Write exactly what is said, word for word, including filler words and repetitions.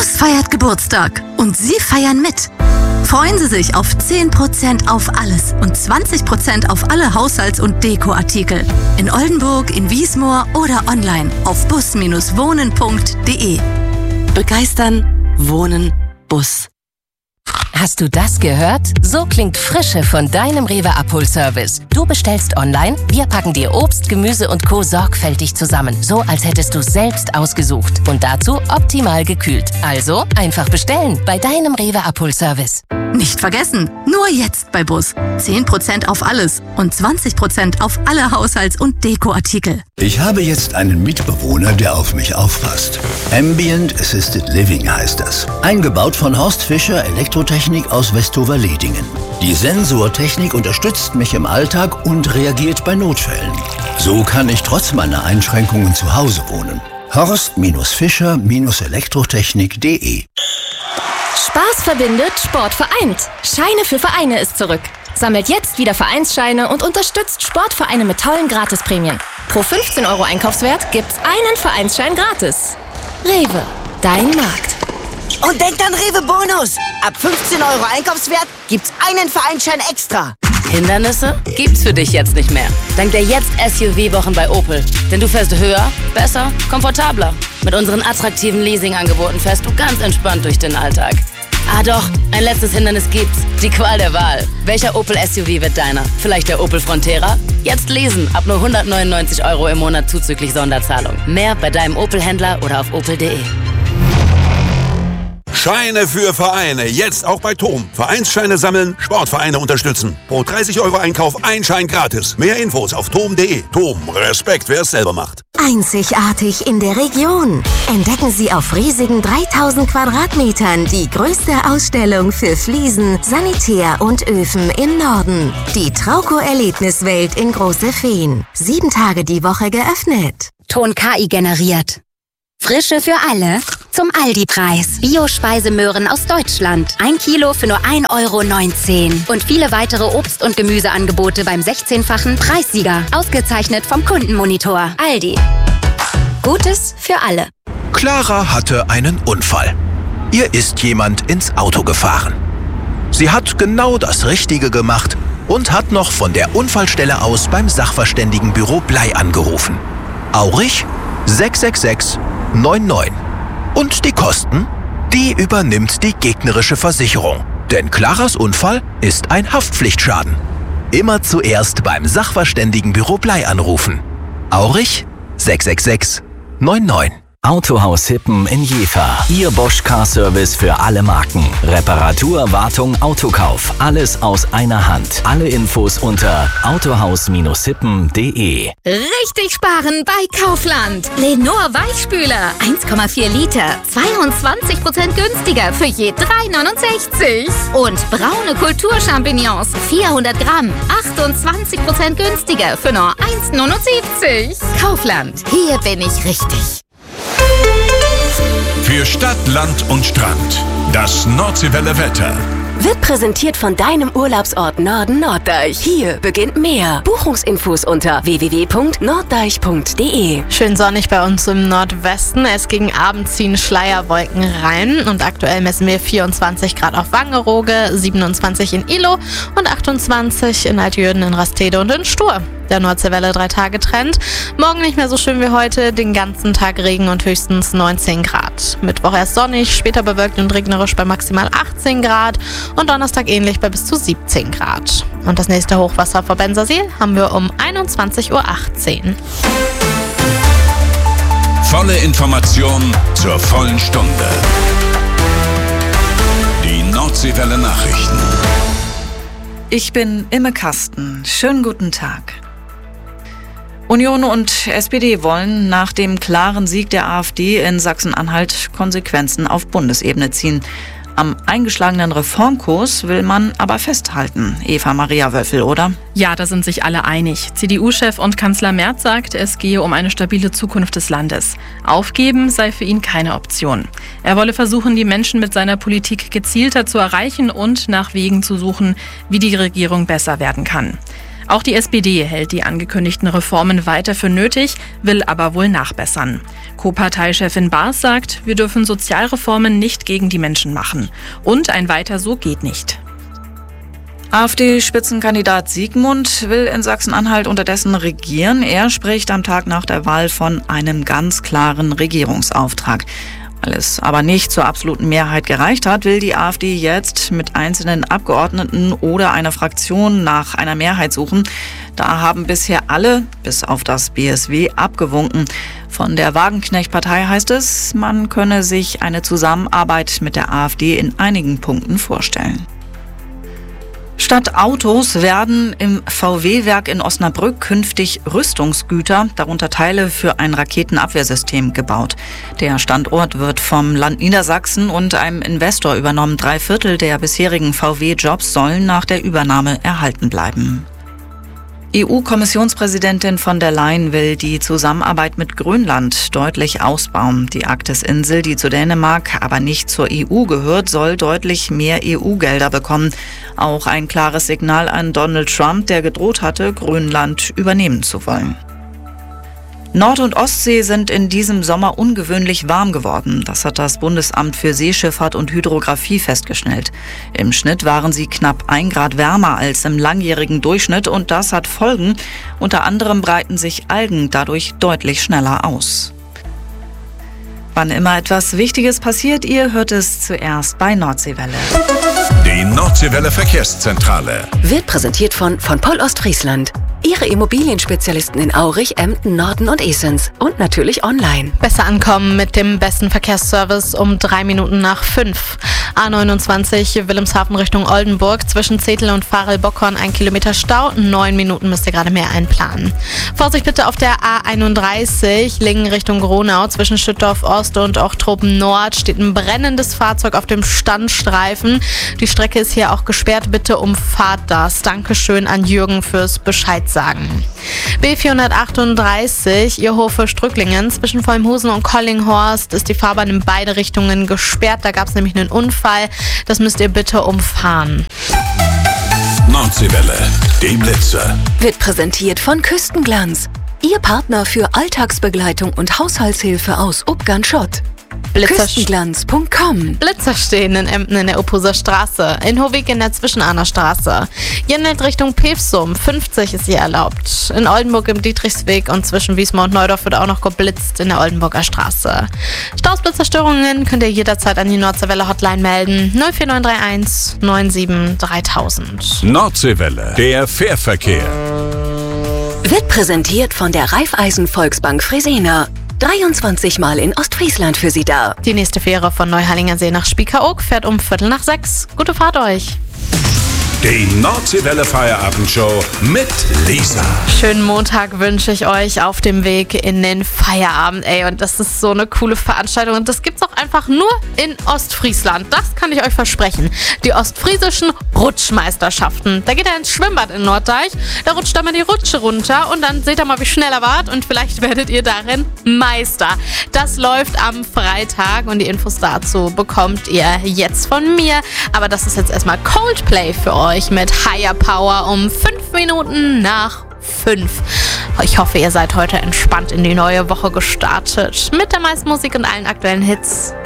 Bus feiert Geburtstag und Sie feiern mit. Freuen Sie sich auf zehn Prozent auf alles und zwanzig Prozent auf alle Haushalts- und Dekoartikel. In Oldenburg, in Wiesmoor oder online auf bus wohnen punkt de. Begeistern, wohnen, Bus. Hast du das gehört? So klingt Frische von deinem Rewe Abholservice. Du bestellst online, wir packen dir Obst, Gemüse und Co. sorgfältig zusammen. So, als hättest du es selbst ausgesucht. Und dazu optimal gekühlt. Also einfach bestellen bei deinem Rewe Abholservice. Nicht vergessen, nur jetzt bei Bus. zehn Prozent auf alles und zwanzig Prozent auf alle Haushalts- und Dekoartikel. Ich habe jetzt einen Mitbewohner, der auf mich aufpasst. Ambient Assisted Living heißt das. Eingebaut von Horst Fischer Elektrotechnik aus Westover-Ledingen. Die Sensortechnik unterstützt mich im Alltag und reagiert bei Notfällen. So kann ich trotz meiner Einschränkungen zu Hause wohnen. horst Fischer Elektrotechnik punkt de. Spaß verbindet, Sport vereint. Scheine für Vereine ist zurück. Sammelt jetzt wieder Vereinsscheine und unterstützt Sportvereine mit tollen Gratisprämien. Pro fünfzehn Euro Einkaufswert gibt's einen Vereinsschein gratis. Rewe, dein Markt. Und denkt an Rewe Bonus. Ab fünfzehn Euro Einkaufswert gibt's einen Vereinsschein extra. Hindernisse gibt's für dich jetzt nicht mehr. Dank der Jetzt-S U V-Wochen bei Opel. Denn du fährst höher, besser, komfortabler. Mit unseren attraktiven Leasing-Angeboten fährst du ganz entspannt durch den Alltag. Ah doch, ein letztes Hindernis gibt's. Die Qual der Wahl. Welcher Opel S U V wird deiner? Vielleicht der Opel Frontera? Jetzt lesen, ab nur hundertneunundneunzig Euro im Monat zuzüglich Sonderzahlung. Mehr bei deinem Opel-Händler oder auf opel punkt de. Scheine für Vereine, jetzt auch bei Tom. Vereinsscheine sammeln, Sportvereine unterstützen. Pro dreißig Euro Einkauf ein Schein gratis. Mehr Infos auf tom punkt de. Tom, Respekt, wer es selber macht. Einzigartig in der Region. Entdecken Sie auf riesigen dreitausend Quadratmetern die größte Ausstellung für Fliesen, Sanitär und Öfen im Norden. Die Trauco-Erlebniswelt in Große Feen. Sieben Tage die Woche geöffnet. Ton K I generiert. Frische für alle zum Aldi-Preis. Bio-Speisemöhren aus Deutschland. Ein Kilo für nur ein Euro neunzehn. Und viele weitere Obst- und Gemüseangebote beim sechzehnfachen Preissieger. Ausgezeichnet vom Kundenmonitor. Aldi. Gutes für alle. Clara hatte einen Unfall. Ihr ist jemand ins Auto gefahren. Sie hat genau das Richtige gemacht und hat noch von der Unfallstelle aus beim Sachverständigenbüro Blei angerufen. Aurich sechs sechs sechs neun neun. Und die Kosten? Die übernimmt die gegnerische Versicherung. Denn Claras Unfall ist ein Haftpflichtschaden. Immer zuerst beim Sachverständigenbüro Blei anrufen. Aurich sechs sechs sechs neun neun. Autohaus Hippen in Jever. Ihr Bosch Car Service für alle Marken. Reparatur, Wartung, Autokauf. Alles aus einer Hand. Alle Infos unter autohaus hippen punkt de. Richtig sparen bei Kaufland. Lenor Weichspüler. eins Komma vier Liter. zweiundzwanzig Prozent günstiger für je drei neunundsechzig. Und braune Kulturchampignons. vierhundert Gramm. achtundzwanzig Prozent günstiger für nur eins neunundsiebzig. Kaufland. Hier bin ich richtig. Für Stadt, Land und Strand. Das Nordseewelle Wetter. Wird präsentiert von deinem Urlaubsort Norden Norddeich. Hier beginnt mehr. Buchungsinfos unter w w w punkt norddeich punkt de. Schön sonnig bei uns im Nordwesten. Erst gegen Abend ziehen Schleierwolken rein. Und aktuell messen wir vierundzwanzig Grad auf Wangerooge, siebenundzwanzig in Ilo und achtundzwanzig in Altjürden, in Rastede und in Stur. Der Nordseewelle drei Tage Trend. Morgen nicht mehr so schön wie heute, den ganzen Tag Regen und höchstens neunzehn Grad. Mittwoch erst sonnig, später bewölkt und regnerisch bei maximal achtzehn Grad und Donnerstag ähnlich bei bis zu siebzehn Grad. Und das nächste Hochwasser vor Bensersiel haben wir um einundzwanzig Uhr achtzehn. Volle Information zur vollen Stunde. Die Nordseewelle Nachrichten. Ich bin Imme Kasten. Schönen guten Tag. Union und S P D wollen nach dem klaren Sieg der AfD in Sachsen-Anhalt Konsequenzen auf Bundesebene ziehen. Am eingeschlagenen Reformkurs will man aber festhalten. Eva Maria Wölfel, oder? Ja, da sind sich alle einig. C D U-Chef und Kanzler Merz sagt, es gehe um eine stabile Zukunft des Landes. Aufgeben sei für ihn keine Option. Er wolle versuchen, die Menschen mit seiner Politik gezielter zu erreichen und nach Wegen zu suchen, wie die Regierung besser werden kann. Auch die S P D hält die angekündigten Reformen weiter für nötig, will aber wohl nachbessern. Co-Parteichefin Baas sagt, wir dürfen Sozialreformen nicht gegen die Menschen machen. Und ein Weiter so geht nicht. AfD-Spitzenkandidat Siegmund will in Sachsen-Anhalt unterdessen regieren. Er spricht am Tag nach der Wahl von einem ganz klaren Regierungsauftrag. Weil es aber nicht zur absoluten Mehrheit gereicht hat, will die AfD jetzt mit einzelnen Abgeordneten oder einer Fraktion nach einer Mehrheit suchen. Da haben bisher alle, bis auf das B S W, abgewunken. Von der Wagenknecht-Partei heißt es, man könne sich eine Zusammenarbeit mit der AfD in einigen Punkten vorstellen. Statt Autos werden im V W-Werk in Osnabrück künftig Rüstungsgüter, darunter Teile für ein Raketenabwehrsystem, gebaut. Der Standort wird vom Land Niedersachsen und einem Investor übernommen. Drei Viertel der bisherigen V W-Jobs sollen nach der Übernahme erhalten bleiben. E U-Kommissionspräsidentin von der Leyen will die Zusammenarbeit mit Grönland deutlich ausbauen. Die Arktis-Insel, die zu Dänemark, aber nicht zur E U gehört, soll deutlich mehr E U-Gelder bekommen. Auch ein klares Signal an Donald Trump, der gedroht hatte, Grönland übernehmen zu wollen. Nord- und Ostsee sind in diesem Sommer ungewöhnlich warm geworden. Das hat das Bundesamt für Seeschifffahrt und Hydrographie festgestellt. Im Schnitt waren sie knapp ein Grad wärmer als im langjährigen Durchschnitt und das hat Folgen. Unter anderem breiten sich Algen dadurch deutlich schneller aus. Wann immer etwas Wichtiges passiert, ihr hört es zuerst bei Nordseewelle. Die Nordseewelle Verkehrszentrale Wird präsentiert von von Pol Ostfriesland. Ihre Immobilienspezialisten in Aurich, Emden, Norden und Esens. Und natürlich online. Besser ankommen mit dem besten Verkehrsservice um drei Minuten nach fünf. A neunundzwanzig Wilhelmshaven Richtung Oldenburg. Zwischen Zetel und Farel-Bockhorn ein Kilometer Stau. Neun Minuten müsst ihr gerade mehr einplanen. Vorsicht bitte auf der A einunddreißig Lingen Richtung Gronau. Zwischen Schüttorf Ost und Ochtrupen Nord steht ein brennendes Fahrzeug auf dem Standstreifen. Die Strecke ist hier auch gesperrt. Bitte umfahrt das. Dankeschön an Jürgen fürs Bescheid sagen. B vierhundertachtunddreißig Irrhofe-Strücklingen. Zwischen Vollmhusen und Collinghorst ist die Fahrbahn in beide Richtungen gesperrt. Da gab es nämlich einen Unfall. Das müsst ihr bitte umfahren. Nordseewelle, die Blitze. Wird präsentiert von Küstenglanz. Ihr Partner für Alltagsbegleitung und Haushaltshilfe aus Ubgan-Schott. Küstenglanz punkt com. Blitzer stehen in Emden in der Uphuser Straße, in Hovig in der Zwischenahner Straße. Jennelt Richtung Pevsum, fünfzig ist hier erlaubt. In Oldenburg im Dietrichsweg und zwischen Wiesmoor und Neudorf wird auch noch geblitzt in der Oldenburger Straße. Stausblitzerstörungen könnt ihr jederzeit an die Nordseewelle Hotline melden. null vier neun drei eins neun sieben dreitausend. Nordseewelle, der Fährverkehr. Wird präsentiert von der Raiffeisen Volksbank Fresenier. dreiundzwanzig Mal in Ostfriesland für Sie da. Die nächste Fähre von Neuhallingersee nach Spiekeroog fährt um Viertel nach sechs. Gute Fahrt euch. Die Nordseewelle Feierabendshow mit Lisa. Schönen Montag wünsche ich euch auf dem Weg in den Feierabend. Ey, und das ist so eine coole Veranstaltung. Und das gibt's auch einfach nur in Ostfriesland. Das kann ich euch versprechen. Die ostfriesischen Rutschmeisterschaften. Da geht ihr ins Schwimmbad in Norddeich. Da rutscht ihr mal die Rutsche runter. Und dann seht ihr mal, wie schnell ihr wart. Und vielleicht werdet ihr darin Meister. Das läuft am Freitag. Und die Infos dazu bekommt ihr jetzt von mir. Aber das ist jetzt erstmal Coldplay für euch. Mit Higher Power um fünf Minuten nach fünf. Ich hoffe, ihr seid heute entspannt in die neue Woche gestartet. Mit der meisten Musik und allen aktuellen Hits.